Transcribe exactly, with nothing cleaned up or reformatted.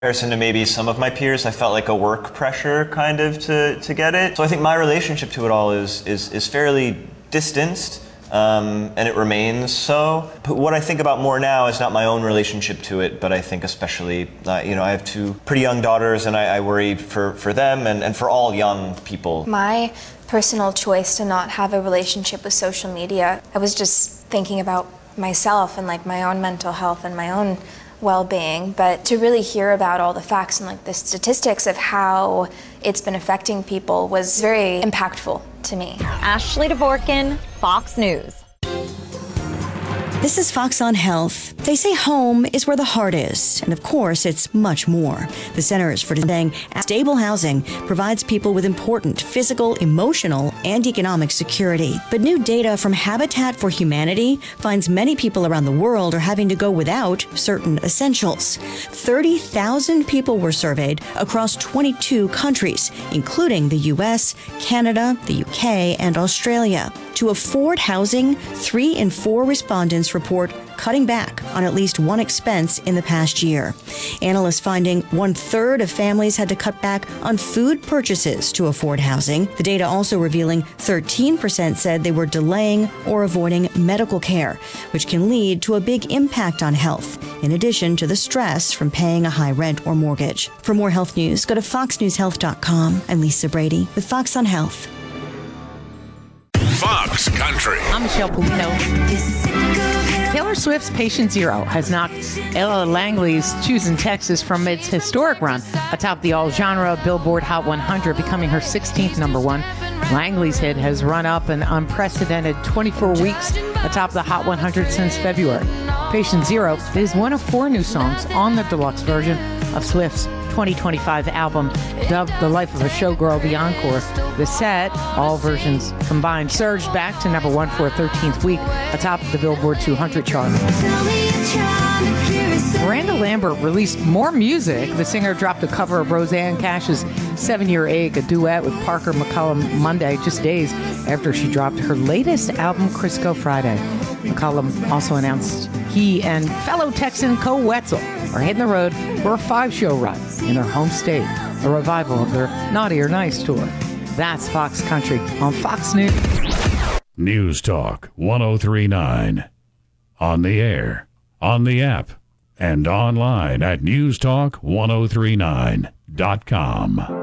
comparison to maybe some of my peers, I felt like a work pressure kind of to, to get it. So I think my relationship to it all is is, is fairly distanced, um, and it remains so. But what I think about more now is not my own relationship to it, but I think especially, uh, you know, I have two pretty young daughters, and I, I worry for, for them and, and for all young people. My personal choice to not have a relationship with social media, I was just thinking about myself and like my own mental health and my own well-being, but to really hear about all the facts and like the statistics of how it's been affecting people was very impactful to me. Ashley Dvorkin, Fox News. This is Fox on Health. They say home is where the heart is, and of course, it's much more. The Centers for saying stable housing provides people with important physical, emotional, and economic security. But new data from Habitat for Humanity finds many people around the world are having to go without certain essentials. thirty thousand people were surveyed across twenty-two countries, including the U S, Canada, the U K, and Australia. To afford housing, three in four respondents report cutting back on at least one expense in the past year. Analysts finding one-third of families had to cut back on food purchases to afford housing. The data also revealing thirteen percent said they were delaying or avoiding medical care, which can lead to a big impact on health, in addition to the stress from paying a high rent or mortgage. For more health news, go to fox news health dot com. I'm Lisa Brady with Fox on Health. Fox Country. I'm Michelle Polino. Taylor Swift's Patient Zero has knocked Ella Langley's Choosing Texas from its historic run atop the all-genre Billboard Hot one hundred, becoming her sixteenth number one. Langley's hit has run up an unprecedented twenty-four weeks atop the Hot one hundred since February. Patient Zero is one of four new songs on the deluxe version of Swift's twenty twenty-five album, dubbed The Life of a Showgirl, The Encore. The set, all versions combined, surged back to number one for a thirteenth week atop the Billboard two hundred chart. Miranda Lambert released more music. The singer dropped a cover of Roseanne Cash's Seven Year Ache, a duet with Parker McCollum, Monday, just days after she dropped her latest album, Crisco Friday. McCollum also announced he and fellow Texan Co Wetzel are hitting the road for a five-show run in their home state, a revival of their Naughty or Nice tour. That's Fox Country on Fox News. News Talk one oh three point nine. On the air, on the app, and online at news talk ten thirty-nine dot com.